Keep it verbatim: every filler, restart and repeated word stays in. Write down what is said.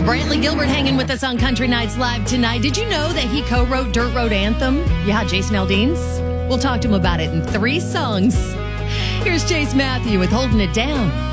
Brantley Gilbert hanging with us on Country Nights Live tonight. Did you know that he co-wrote Dirt Road Anthem? Yeah, Jason Aldean's. We'll talk to him about it in three songs. Here's Chase Matthew with Holding It Down.